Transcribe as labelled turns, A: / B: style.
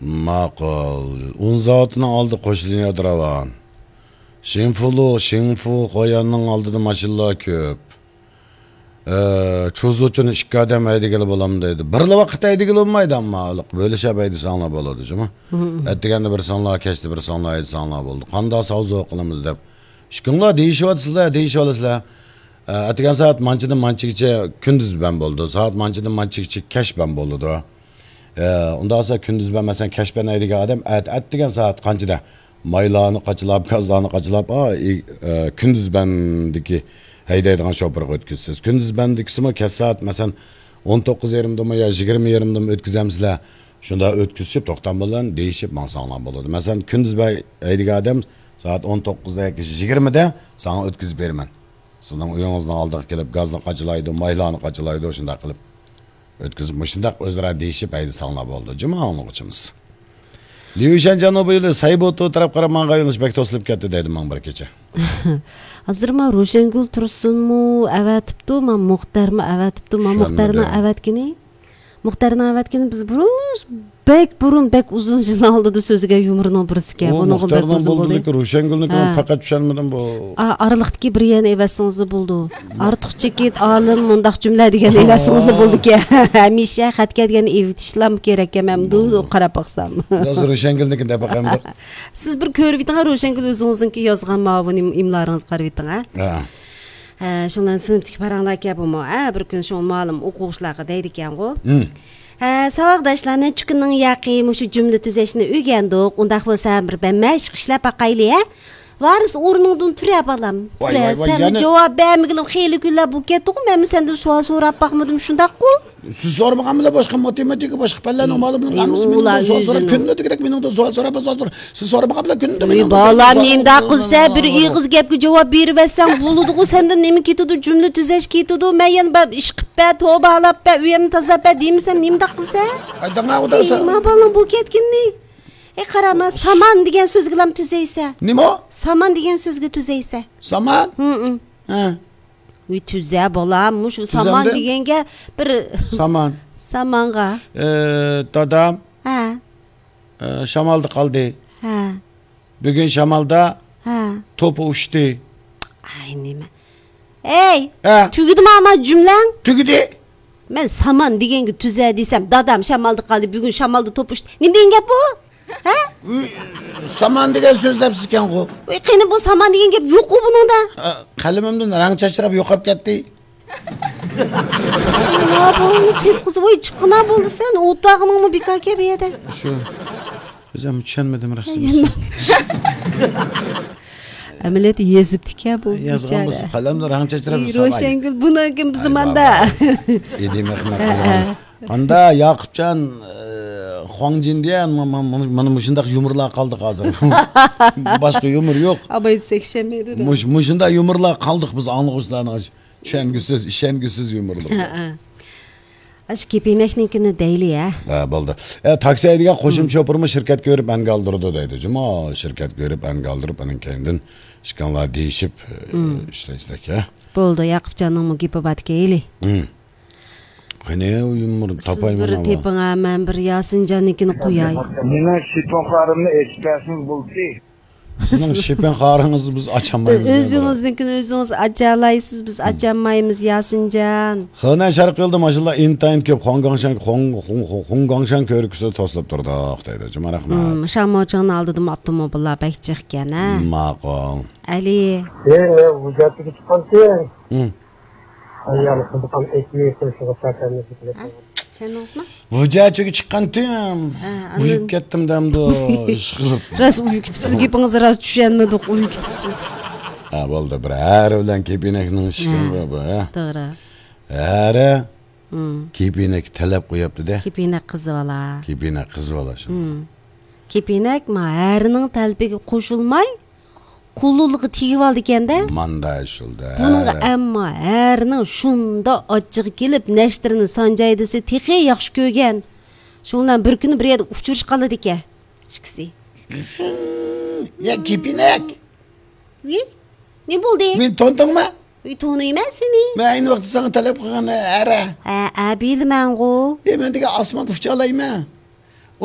A: Maqul. Un zavatına aldı qo'shilin yodiravan. Shinfu qo'yanning oldida mashilla ko'p. Cho'zuvchini ikki odam aydigili bo'lam deydi. Birla vaqt aydigili bo'lmaydi ammo bo'lishab aydi sanlar bo'ladi, juma. Aytganda bir sanlar kechdi, bir sanlar aydi sanlar bo'ldi. Qanday savzo qilamiz deb. Ishqinglar deyishyapsizlar. Aytgan soat manchidan manchigacha kunduz ban bo'ldi. Soat manchidan manchigacha kash ban bo'ldi. Undan sonra kunduz ban masalan kash ban aydigan odam aytgan soat qanchada maylarni qachilab, gazlarni qachilab, kunduz bandiki haydaydigan şoförga ötküzsiz. Gündüz bendikisimi kes saat mesela 19:30'da ya 20:30'da ötküzemsizler. Şunda ötküzüp toktan bilen değişip mansanlar buladı. Mesela gündüz ben haydigan adam saat 19'da 20'de sana ötküzüp vermen. Sizden uyunuzdan aldık gelip gazını kaçılaydı, maylarını kaçılaydı, şunda kılıp ötküzüp şunda özler değişip haydi sanlar buldu. Cuma anlık uçumuz. Liuşen Canobu yılı saybotu taraf Karaman'a yunus bek toslip gitti dedim ben bir gece.
B: Hazır mı Rojengül Tursun mu evetipti, ma Muhtar mı evetipti, ma Muhtar'ına evetkini? Muhtar'ına evetkini biz bek uzun yıl aldı da sözüge yumurunu birisi.
A: O Muhtar'dan buldu ki Rojengül'ün fakat düşenmeden bu.
B: Aralıktaki bir yeni evesinizi buldu. Artık çekit alım mundak cümle diyen evesinizi buldu ki. Hemişe xatke diyen evitişlam gerek memdu o kara baksam.
A: Yazı Rojengül'ün de bakalım.
B: Siz bir körüvitine Rojengül özünüzünki yazgan mavun imlarınız karvitine. Şundan sınıftaki paranlar ki bu mu? Bir gün şu malum okuşlarga deydik yani o. Savaqdaşlar ne çıkının yaqi şu cümle tüzeşini öğrendik. Ondak bolsa bir ben meşq işlep bakaylı. Varız ornundan türe balam. Türe sen cevap vermegilem xeyli gülle bu ketdik. Ben senden sual sorap bakmadım şundak ku.
A: Siz sormagan bile başka matematik başka falan olmalı bunun gamız benim günde direkt benim de sual sorap siz sormagan bile günde benim.
B: Vallahi nemde kızsa bir iyi kız gapga cevap berversen buluduğu senden nemi ketidi cümle tüzeş ketidi men yana iş qıp be toba alap be uyamni tazalap be deymesem nemde kızsa.
A: Aytanga odasa.
B: Ma balam bu ketkinni. Qarama saman degan so'zga tüzeyse.
A: Nima o?
B: Saman degan so'zga tüzeyse.
A: Saman? Ha.
B: Uy tüze bolam, şu saman degenge bir
A: saman.
B: Samanga.
A: Dadam.
B: Ha.
A: Şamalda kaldı.
B: Ha.
A: Bugün şamalda topu uçtu.
B: Ay nime. Ey, tügüdü mü ama cümlen?
A: Tügüdü.
B: Ben saman degenge tüze desem, dadam şamalda kaldı, bugün şamalda topu uçtu. Ne denge bu? Ha?
A: Saman degen sözlepsizken bu.
B: Qani bu saman degen gap yo'q ku buningda.
A: Qalimimdan rang chachrab yo'qolib ketdi.
B: Ya bunu hep qiz voy chiqqina bo'ldi sen o'tag'ingmi bekaka bu yerda.
A: Shu. O'zim tushunmadim rasmini.
B: Amaliyot yezibdik-a bu.
A: Yozganmiz qalamda rang chachrab
B: Rojengül buni kim bizmanda.
A: Edim rahmat. Anda Yaqubjon Huangjin diyen mana mushundaq yumurlar qoldik hozir. Boshqa yumur yo'q.
B: Abay sekşemedi de.
A: Mushunda yumurlar qoldik biz anlıqçılarning tushungisiz, ishongisiz yumurlar.
B: Aş kepineknikini deyli ya.
A: Bo'ldi. Taksi aydigan qo'shim chopirmi shirkat ko'rib anga oldirdi deydi. Juma shirkat ko'rib anga oldirib aning keyin ishkanlar deyishib ishlaysak-a.
B: Bo'ldi, Yaqubjonning gapi batkayli.
A: Qani yumur topayman.
B: Siz bir tepinga men bir Yasinjonnikini qo'yay.
C: Mening shiponlarimni eshitasiz bo'ldi.
A: Sizning shiponlaringizni biz ochamaymiz.
B: O'zingiznikini o'zingiz achalaysiz, biz achanmaymiz Yasinjon.
A: Xanan Sharq yo'lda mashallah intayin ko'p Xongangshan ko'rikisi toslab turdik deydi. Juma rahmat.
B: Shamochani oldidim avtomobillar bakchiq ekan, ha.
A: Ma'qul.
B: Ali.
C: Hujjatga chiqqan-ku. Ayol qilgan ekmek qo'shig'i sakarni bilasan.
B: Tushundingizmi?
A: Hujjatga chiqqan-tim. Uyib ketdim damdi.
B: Ras uyib ketibsiz, gapingizni ras tushunmadik, uyib ketibsiz.
A: Ha, bo'ldi, bir har bilan kepinakning ishgan bu, ha.
B: To'g'ri.
A: Hara. Kepinak talab qo'yapti-da.
B: Kepinak qiz bola.
A: Kepinak qiz bola shu.
B: Kepinak harining talbiga qo'shilmay qulluqi tegib oldi ekanda.
A: Manda shulda.
B: Buning ammo harining shunda ochiq kelib nashtrini sanjay desa texi yaxshi ko'rgan. Shundan bir kuni bir yerda uchirish qoladi ekan. Chiqsi.
A: Ya kepinak.
B: Ne bo'ldi?
A: Men to'ndingmi?
B: Tanıyman seni.
A: Men ayni vaqtda sana talab qilgan ara.
B: Bilman-ku.
A: Men degan osmon ufcha olayman.